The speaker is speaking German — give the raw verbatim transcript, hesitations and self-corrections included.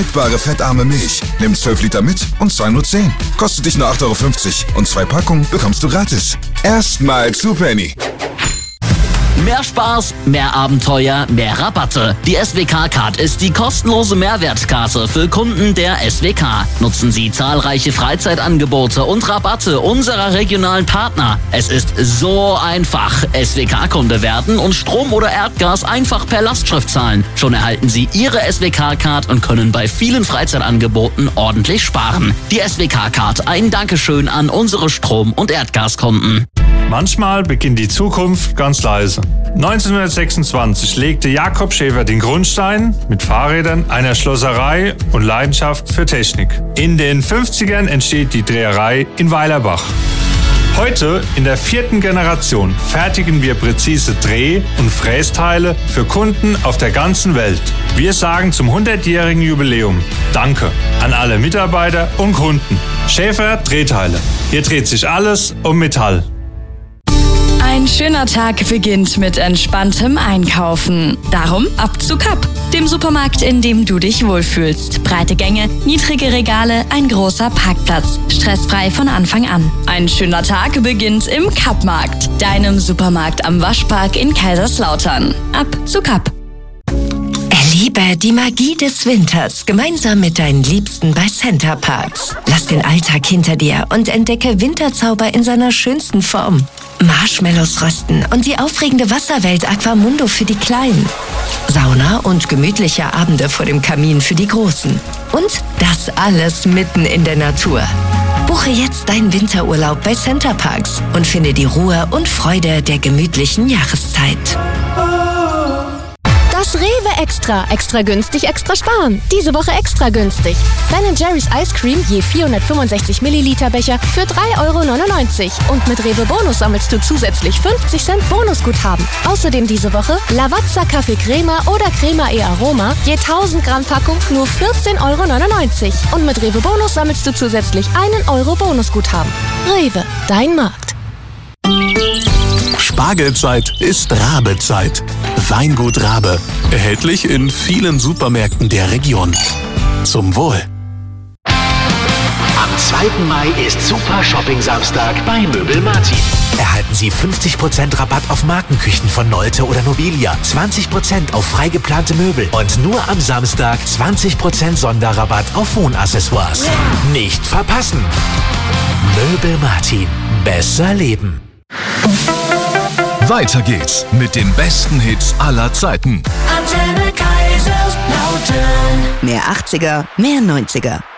Bare fettarme Milch. Nimm zwölf Liter mit und zahl nur zehn. Kostet dich nur acht Euro fünfzig und zwei Packungen bekommst du gratis. Erstmal zu Penny. Mehr Spaß, mehr Abenteuer, mehr Rabatte. Die S W K-Card ist die kostenlose Mehrwertkarte für Kunden der S W K. Nutzen Sie zahlreiche Freizeitangebote und Rabatte unserer regionalen Partner. Es ist so einfach. S W K-Kunde werden und Strom oder Erdgas einfach per Lastschrift zahlen. Schon erhalten Sie Ihre S W K-Card und können bei vielen Freizeitangeboten ordentlich sparen. Die S W K-Card, ein Dankeschön an unsere Strom- und Erdgaskunden. Manchmal beginnt die Zukunft ganz leise. neunzehnhundertsechsundzwanzig legte Jakob Schäfer den Grundstein mit Fahrrädern, einer Schlosserei und Leidenschaft für Technik. In den fünfzigern entsteht die Dreherei in Weilerbach. Heute, in der vierten Generation, fertigen wir präzise Dreh- und Frästeile für Kunden auf der ganzen Welt. Wir sagen zum hundertjährigen Jubiläum Danke an alle Mitarbeiter und Kunden. Schäfer Drehteile. Hier dreht sich alles um Metall. Ein schöner Tag beginnt mit entspanntem Einkaufen. Darum ab zu Kapp, dem Supermarkt, in dem du dich wohlfühlst. Breite Gänge, niedrige Regale, ein großer Parkplatz. Stressfrei von Anfang an. Ein schöner Tag beginnt im Kappmarkt, deinem Supermarkt am Waschpark in Kaiserslautern. Ab zu Kapp. Erlebe die Magie des Winters gemeinsam mit deinen Liebsten bei Center Parcs. Lass den Alltag hinter dir und entdecke Winterzauber in seiner schönsten Form. Marshmallows rösten und die aufregende Wasserwelt Aquamundo für die Kleinen. Sauna und gemütliche Abende vor dem Kamin für die Großen. Und das alles mitten in der Natur. Buche jetzt deinen Winterurlaub bei Center Parcs und finde die Ruhe und Freude der gemütlichen Jahreszeit. Das Rewe Extra. Extra günstig, extra sparen. Diese Woche extra günstig. Ben Jerry's Ice Cream je vierhundertfünfundsechzig Milliliter Becher für drei Euro neunundneunzig. Und mit Rewe Bonus sammelst du zusätzlich fünfzig Cent Bonusguthaben. Außerdem diese Woche Lavazza Kaffee Crema oder Crema e Aroma je tausend Gramm Packung nur vierzehn Euro neunundneunzig. Und mit Rewe Bonus sammelst du zusätzlich einen Euro Bonusguthaben. Rewe, dein Markt. Spargelzeit ist Rabezeit. Weingut Rabe. Erhältlich in vielen Supermärkten der Region. Zum Wohl. Am zweiten Mai ist Super Shopping Samstag bei Möbel Martin. Erhalten Sie fünfzig Prozent Rabatt auf Markenküchen von Nolte oder Nobilia, zwanzig Prozent auf frei geplante Möbel und nur am Samstag zwanzig Prozent Sonderrabatt auf Wohnaccessoires. Ja. Nicht verpassen! Möbel Martin. Besser leben. Weiter geht's mit den besten Hits aller Zeiten. Antenne Kaiserslautern. Mehr achtziger, mehr neunziger.